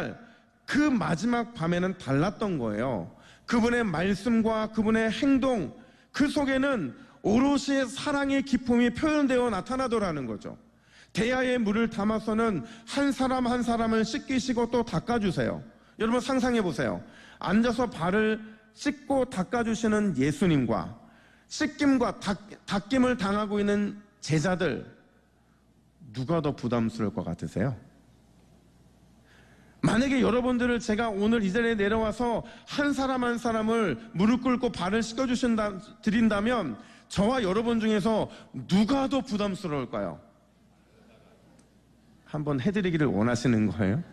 그날 그 마지막 밤에는 달랐던 거예요. 그분의 말씀과 그분의 행동, 그 속에는 오롯이 사랑의 기품이 표현되어 나타나더라는 거죠. 대야에 물을 담아서는 한 사람 한 사람을 씻기시고 또 닦아주세요. 여러분 상상해 보세요. 앉아서 발을 씻고 닦아주시는 예수님과 씻김과 닦임을 당하고 있는 제자들, 누가 더 부담스러울 것 같으세요? 만약에 여러분들을 제가 오늘 이 자리에 내려와서 한 사람 한 사람을 무릎 꿇고 발을 씻겨드린다면 저와 여러분 중에서 누가 더 부담스러울까요? 한번 해드리기를 원하시는 거예요?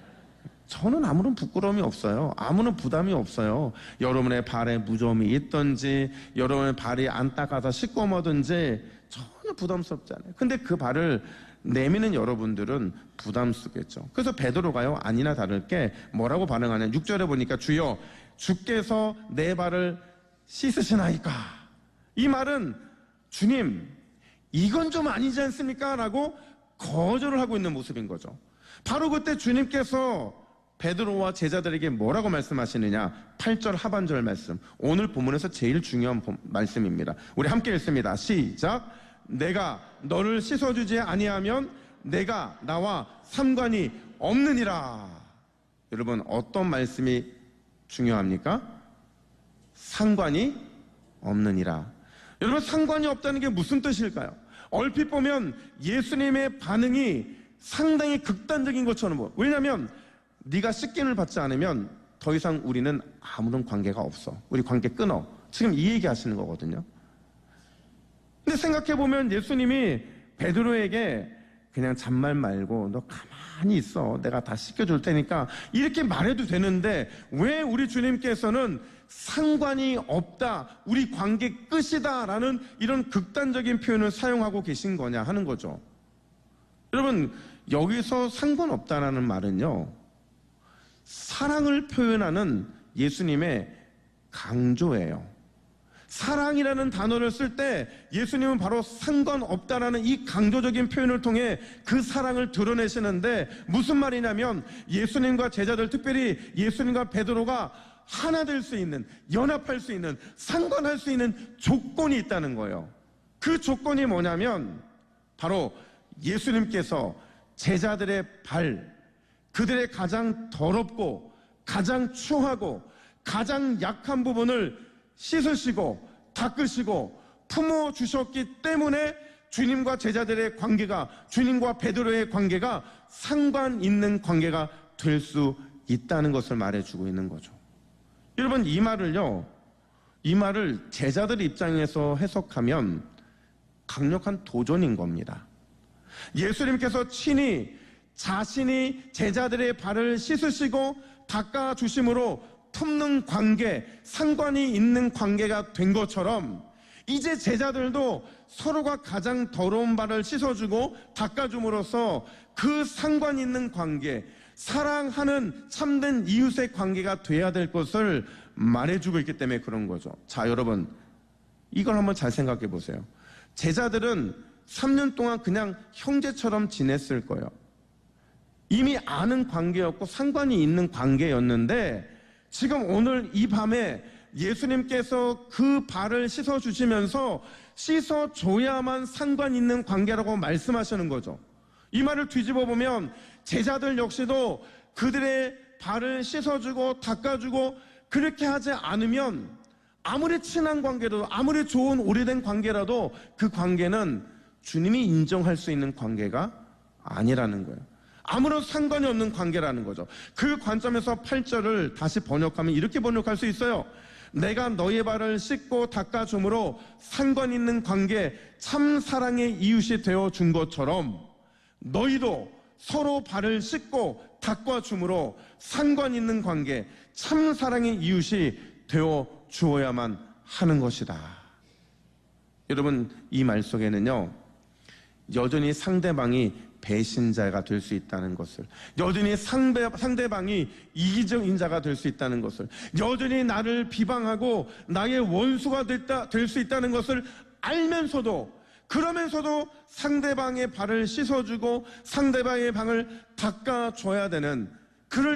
저는 아무런 부끄러움이 없어요. 아무런 부담이 없어요. 여러분의 발에 무좀이 있든지 여러분의 발이 안 닦아서 시꺼머든지 전혀 부담스럽지 않아요. 근데 그 발을 내미는 여러분들은 부담스럽겠죠. 그래서 베드로가요, 아니나 다를게 뭐라고 반응하냐. 6절에 보니까 주여 주께서 내 발을 씻으시나이까. 이 말은 주님 이건 좀 아니지 않습니까? 라고 거절을 하고 있는 모습인 거죠. 바로 그때 주님께서 베드로와 제자들에게 뭐라고 말씀하시느냐. 8절 하반절 말씀, 오늘 본문에서 제일 중요한 말씀입니다. 우리 함께 읽습니다. 시작. 내가 너를 씻어주지 아니하면 내가 나와 상관이 없느니라. 여러분 어떤 말씀이 중요합니까? 상관이 없느니라. 여러분 상관이 없다는 게 무슨 뜻일까요? 얼핏 보면 예수님의 반응이 상당히 극단적인 것처럼 보여요. 왜냐하면 네가 씻김을 받지 않으면 더 이상 우리는 아무런 관계가 없어. 우리 관계 끊어. 지금 이 얘기 하시는 거거든요. 근데 생각해보면 예수님이 베드로에게 그냥 잔말 말고 너 가만히 있어. 내가 다 씻겨줄 테니까 이렇게 말해도 되는데 왜 우리 주님께서는 상관이 없다, 우리 관계 끝이다 라는 이런 극단적인 표현을 사용하고 계신 거냐 하는 거죠. 여러분 여기서 상관없다라는 말은요, 사랑을 표현하는 예수님의 강조예요. 사랑이라는 단어를 쓸 때 예수님은 바로 상관없다라는 이 강조적인 표현을 통해 그 사랑을 드러내시는데, 무슨 말이냐면 예수님과 제자들, 특별히 예수님과 베드로가 하나 될 수 있는, 연합할 수 있는, 상관할 수 있는 조건이 있다는 거예요. 그 조건이 뭐냐면 바로 예수님께서 제자들의 발, 그들의 가장 더럽고 가장 추하고 가장 약한 부분을 씻으시고 닦으시고 품어주셨기 때문에 주님과 제자들의 관계가, 주님과 베드로의 관계가 상관 있는 관계가 될 수 있다는 것을 말해주고 있는 거죠. 여러분 이 말을 제자들 입장에서 해석하면 강력한 도전인 겁니다. 예수님께서 친히 자신이 제자들의 발을 씻으시고 닦아주심으로 품는 관계, 상관이 있는 관계가 된 것처럼 이제 제자들도 서로가 가장 더러운 발을 씻어주고 닦아줌으로써 그 상관 있는 관계, 사랑하는 참된 이웃의 관계가 돼야 될 것을 말해주고 있기 때문에 그런 거죠. 자, 여러분 이걸 한번 잘 생각해 보세요. 제자들은 3년 동안 그냥 형제처럼 지냈을 거예요. 이미 아는 관계였고 상관이 있는 관계였는데 지금 오늘 이 밤에 예수님께서 그 발을 씻어주시면서 씻어줘야만 상관 있는 관계라고 말씀하시는 거죠. 이 말을 뒤집어 보면 제자들 역시도 그들의 발을 씻어주고 닦아주고 그렇게 하지 않으면 아무리 친한 관계라도, 아무리 좋은 오래된 관계라도 그 관계는 주님이 인정할 수 있는 관계가 아니라는 거예요. 아무런 상관이 없는 관계라는 거죠. 그 관점에서 8절을 다시 번역하면 이렇게 번역할 수 있어요. 내가 너의 발을 씻고 닦아줌으로 상관 있는 관계, 참 사랑의 이웃이 되어준 것처럼 너희도 서로 발을 씻고 닦아줌으로 상관 있는 관계, 참 사랑의 이웃이 되어주어야만 하는 것이다. 여러분 이 말 속에는요, 여전히 상대방이 배신자가 될 수 있다는 것을, 여전히 상대방이 이기적인 자가 될 수 있다는 것을, 여전히 나를 비방하고 나의 원수가 될 수 있다는 것을 알면서도, 그러면서도 상대방의 발을 씻어주고 상대방의 방을 닦아줘야 되는, 그럴